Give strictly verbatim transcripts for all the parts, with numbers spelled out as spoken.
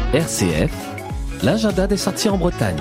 R C F, l'agenda des sorties en Bretagne.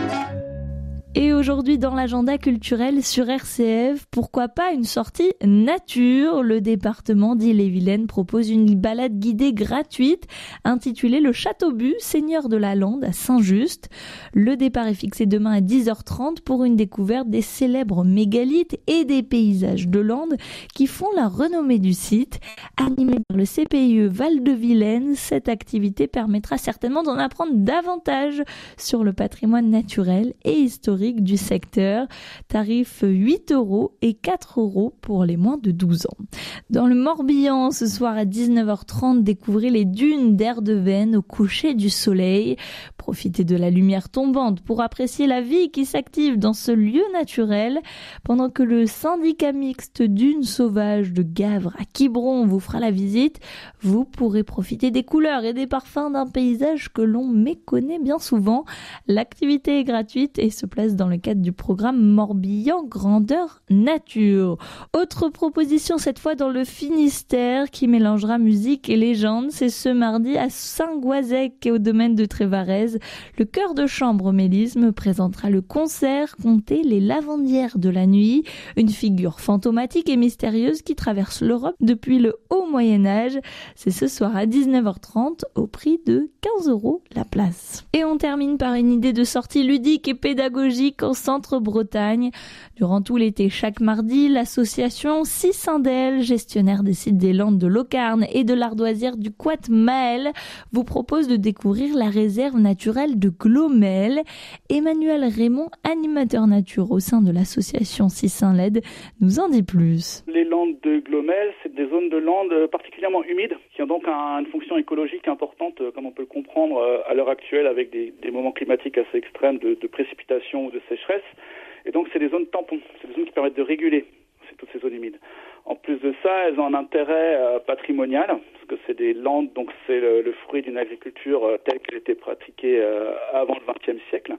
Et aujourd'hui dans l'agenda culturel sur R C F, pourquoi pas une sortie nature? Le département d'Ille-et-Vilaine propose une balade guidée gratuite intitulée Le Château-Bu, Seigneur de la Lande à Saint-Just. Le départ est fixé demain à dix heures trente pour une découverte des célèbres mégalithes et des paysages de Lande qui font la renommée du site. Animée par le C P I E Val-de-Vilaine, cette activité permettra certainement d'en apprendre davantage sur le patrimoine naturel et historique du secteur. Tarif huit euros et quatre euros pour les moins de douze ans. Dans le Morbihan, ce soir à dix-neuf heures trente, découvrez les dunes d'Erdevenne au coucher du soleil. Profitez de la lumière tombante pour apprécier la vie qui s'active dans ce lieu naturel. Pendant que le syndicat mixte Dunes Sauvages de Gavre à Quiberon vous fera la visite, vous pourrez profiter des couleurs et des parfums d'un paysage que l'on méconnaît bien souvent. L'activité est gratuite et se place dans le cadre du programme Morbihan Grandeur Nature. Autre proposition cette fois dans le Finistère qui mélangera musique et légende. C'est ce mardi à Saint-Goazec au domaine de Trévarez. Le chœur de chambre Mélisme présentera le concert Compter les lavandières de la nuit, une figure fantomatique et mystérieuse qui traverse l'Europe depuis le haut Moyen-Âge. C'est ce soir à dix-neuf heures trente au prix de quinze euros la place. Et on termine par une idée de sortie ludique et pédagogique en Centre-Bretagne. Durant tout l'été, chaque mardi, l'association Cicindel, gestionnaire des sites des Landes de Locarn et de l'ardoisière du Couat-Mael, vous propose de découvrir la réserve naturelle de Glomel. Emmanuel Raymond, animateur nature au sein de l'association Cicindel, nous en dit plus. Les Landes de Glomel, c'est des zones de landes particulièrement humides qui ont donc un, une fonction écologique importante, comme on peut le comprendre à l'heure actuelle avec des, des moments climatiques assez extrêmes de, de précipitations ou de sécheresse. Et donc c'est des zones tampons, c'est des zones qui permettent de réguler c'est toutes ces zones humides. En plus de ça, elles ont un intérêt euh, patrimonial, parce que c'est des landes, donc c'est le, le fruit d'une agriculture euh, telle qu'elle était pratiquée euh, avant le vingtième siècle.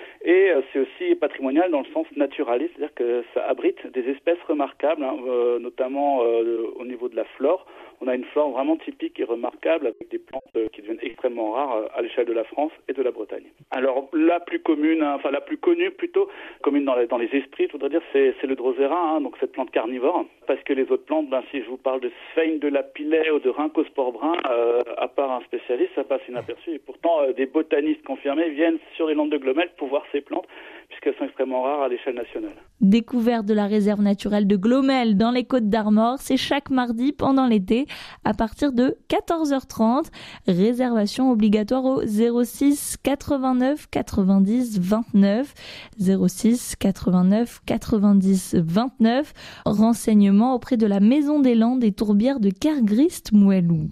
Et euh, c'est aussi patrimonial dans le sens naturaliste, c'est-à-dire que ça abrite des espèces remarquables, hein, euh, notamment euh, au niveau de la flore. On a une flore vraiment typique et remarquable avec des plantes euh, qui deviennent extrêmement rares euh, à l'échelle de la France et de la Bretagne. Alors la plus commune, hein, enfin la plus connue plutôt, commune dans les, dans les esprits, je voudrais dire, c'est, c'est le drosera, hein, donc cette plante carnivore. Parce que les autres plantes, ben, si je vous parle de sphène de lapillet ou de rhincospore brun, euh, à part un spécialiste, ça passe inaperçu. Et pourtant, euh, des botanistes confirmés viennent sur les Landes de Glomel pour voir ces plantes, puisqu'elles sont extrêmement rares à l'échelle nationale. Découverte de la réserve naturelle de Glomel dans les Côtes d'Armor, c'est chaque mardi pendant l'été à partir de quatorze heures trente. Réservation obligatoire au zéro six quatre-vingt-neuf quatre-vingt-dix vingt-neuf zéro six quatre-vingt-neuf quatre-vingt-dix vingt-neuf. Renseignements auprès de la Maison des Landes et Tourbières de Kergrist-Moellou.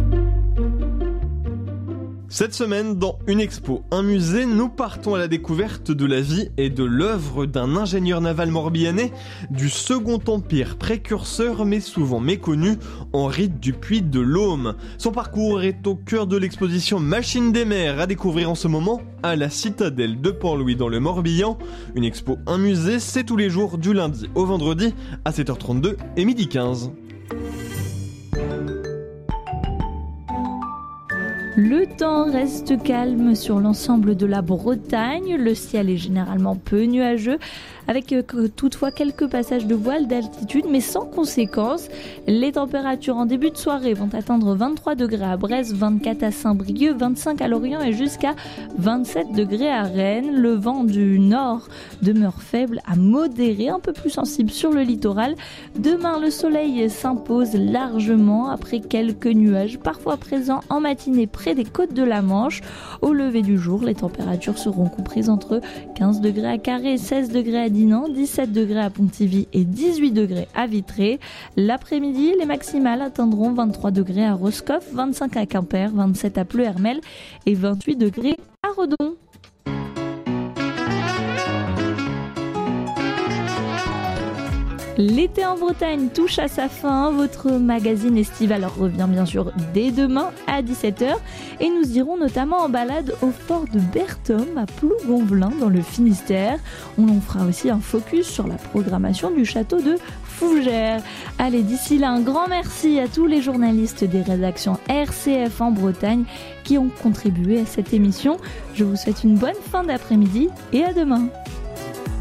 Cette semaine, dans une expo, un musée, nous partons à la découverte de la vie et de l'œuvre d'un ingénieur naval morbihanais du Second Empire, précurseur mais souvent méconnu, Henri Dupuy de Laume. Son parcours est au cœur de l'exposition Machines des mers à découvrir en ce moment à la citadelle de Port-Louis dans le Morbihan. Une expo, un musée, c'est tous les jours du lundi au vendredi à sept heures trente-deux et midi quinze. Le temps reste calme sur l'ensemble de la Bretagne. Le ciel est généralement peu nuageux, avec toutefois quelques passages de voile d'altitude, mais sans conséquence. Les températures en début de soirée vont atteindre vingt-trois degrés à Brest, vingt-quatre à Saint-Brieuc, vingt-cinq à Lorient et jusqu'à vingt-sept degrés à Rennes. Le vent du nord demeure faible à modéré, un peu plus sensible sur le littoral. Demain, le soleil s'impose largement après quelques nuages, parfois présents en matinée près des côtes de la Manche. Au lever du jour, les températures seront comprises entre quinze degrés à Carré, seize degrés à Dinan, dix-sept degrés à Pontivy et dix-huit degrés à Vitré. L'après-midi, les maximales atteindront vingt-trois degrés à Roscoff, vingt-cinq à Quimper, vingt-sept à Pleuhermel et vingt-huit degrés à Redon. L'été en Bretagne touche à sa fin. Votre magazine estival revient bien sûr dès demain à dix-sept heures. Et nous irons notamment en balade au fort de Berthom à Plougonvelin dans le Finistère. On en fera aussi un focus sur la programmation du château de Fougères. Allez, d'ici là, un grand merci à tous les journalistes des rédactions R C F en Bretagne qui ont contribué à cette émission. Je vous souhaite une bonne fin d'après-midi et à demain.